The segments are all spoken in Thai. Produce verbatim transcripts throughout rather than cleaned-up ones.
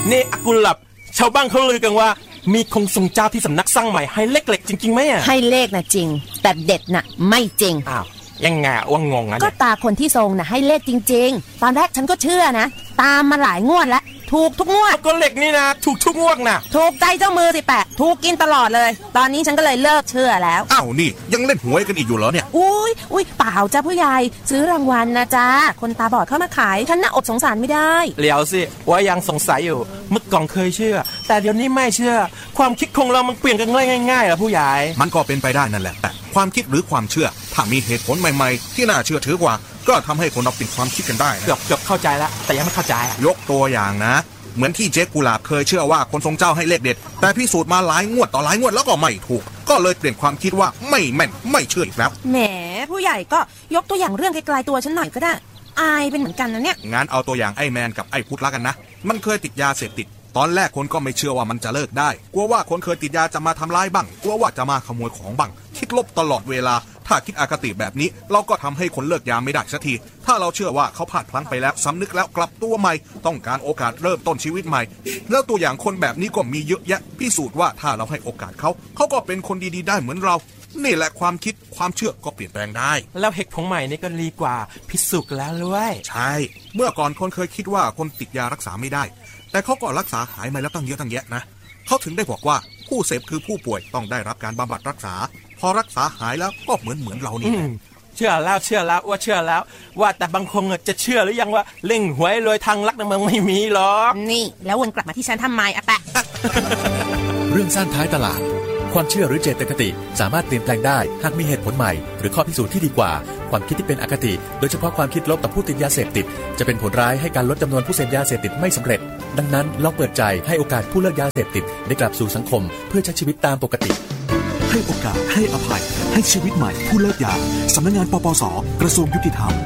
นี่อากุลับชาวบ้านเขาลือกันว่ามีคงทรงเจ้าที่สำนักสร้างใหม่ให้เลขเหล็กจริงๆไหมอ่ะให้เลขน่ะจริงแต่เด็ดน่ะไม่จริงอ้าวยังไงว่างงอ่ะก็ตาคนที่ทรงน่ะให้เลขจริงๆตอนแรกฉันก็เชื่อนะตามมาหลายงวดแล้วถูกทุกงวดก็เหล็กนี่นะถูกทุกงวดนะถูกใจเจ้ามือสิแปะถูกกินตลอดเลยตอนนี้ฉันก็เลยเลิกเชื่อแล้วอ้าวนี่ยังเล่นหวยกันอีกอยู่เหรอเนี่ยอุ้ยอุ้ยเปล่าจ้าผู้ใหญ่ซื้อรางวัลนะจ้าคนตาบอดเข้ามาขายฉันน่ะอดสงสารไม่ได้เดี๋ยวสิว่ายังสงสัยอยู่เมื่อก่อนเคยเชื่อแต่เดี๋ยวนี้ไม่เชื่อความคิดของเรามันเปลี่ยนกันง่ายๆเหรอผู้ใหญ่มันก็เป็นไปได้นั่นแหละแต่ความคิดหรือความเชื่อถ้ามีเหตุผลใหม่ๆที่น่าเชื่อถือกว่าก็ทำให้คนเราเปลี่ยนความคิดกันได้นะเกือบเกือบเข้าใจแล้วแต่ยังไม่เข้าใจยกตัวอย่างนะเหมือนที่เจ๊กุหลาบเคยเชื่อว่าคนทรงเจ้าให้เลขเด็ดแต่พิสูจน์มาหลายงวดต่อหลายงวดแล้วก็ไม่ถูกก็เลยเปลี่ยนความคิดว่าไม่แม่นไม่เชื่ออีกแล้วแหมผู้ใหญ่ก็ยกตัวอย่างเรื่องไกลๆตัวฉันหน่อยก็ได้อายเป็นเหมือนกันนะเนี่ยงั้นเอาตัวอย่างไอ้แมนกับไอ้พุทธละกันนะมันเคยติดยาเสพติดตอนแรกคนก็ไม่เชื่อว่ามันจะเลิกได้กลัวว่าคนเคยติดยาจะมาทำร้ายบ้างกลัวว่าจะมาขโมยของบ้างคิดลบตลอดเวลาถ้าคิดอคติแบบนี้เราก็ทำให้คนเลิกยาไม่ได้สักทีถ้าเราเชื่อว่าเขาพลาดพลั้งไปแล้วสำนึกแล้วกลับตัวใหม่ต้องการโอกาสเริ่มต้นชีวิตใหม่แล้วตัวอย่างคนแบบนี้ก็มีเยอะแยะพิสูจน์ว่าถ้าเราให้โอกาสเขาเขาก็เป็นคนดีๆได้เหมือนเรานี่แหละความคิดความเชื่อก็เปลี่ยนแปลงได้แล้วเหตุผลใหม่นี่ก็ดีกว่าพิสูจน์แล้วด้วยใช่เมื่อก่อนคนเคยคิดว่าคนติดยารักษาไม่ได้แต่เขาก็รักษาหายมาแล้วตั้งเยอะตั้งแยะนะเขาถึงได้บอกว่าผู้เสพคือผู้ป่วยต้องได้รับการบำบัดรักษาพอรักษาหายแล้วก็เหมือนเหมือนเรานี่เชื่อแล้วเชื่อแล้วว่าเชื่อแล้วว่าแต่บางคนจะเชื่อหรือยังว่าเล่งหวยรวยทางลักในเมืองไม่มีหรอกนี่แล้ววนกลับมาที่ฉันทำไมอะแปะเรื่องสั้นท้ายตลาดความเชื่อหรือเจตคติสามารถเปลี่ยนแปลงได้หากมีเหตุผลใหม่หรือข้อพิสูจน์ที่ดีกว่าความคิดที่เป็นอคติโดยเฉพาะความคิดลบต่อผู้ติดยาเสพติดจะเป็นผลร้ายให้การลดจำนวนผู้เสพยาเสพติดไม่สำเร็จดังนั้นลองเปิดใจให้โอกาสผู้เลิกยาเสพติดได้กลับสู่สังคมเพื่อใช้ชีวิตตามปกติให้โอกาสให้อภัยให้ชีวิตใหม่ผู้เลิกยาสำนักงานปปส.กระทรวงยุติธรรม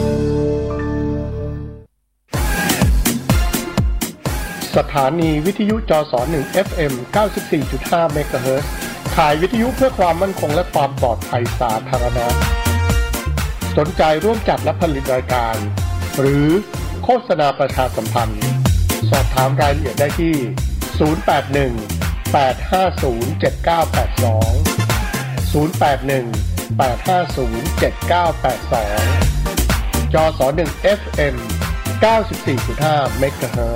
สถานีวิทยุจสหนึ่ง เอฟ เอ็ม เก้าสิบสี่จุดห้า เมกะเฮิรตซ์ขายวิทยุเพื่อความมั่นคงและความปลอดภัยสาธารณะสนใจร่วมจัดและผลิตรายการหรือโฆษณาประชาสัมพันธ์สอบถามรายละเอียดได้ที่ศูนย์ แปด หนึ่ง แปด ห้า ศูนย์ เจ็ด เก้า แปด สอง ศูนย์ แปด หนึ่ง แปด ห้า ศูนย์ เจ็ด เก้า แปด สองจสหนึ่ง เอฟ เอ็ม เก้าสิบสี่จุดห้า เมกะเฮิรตซ์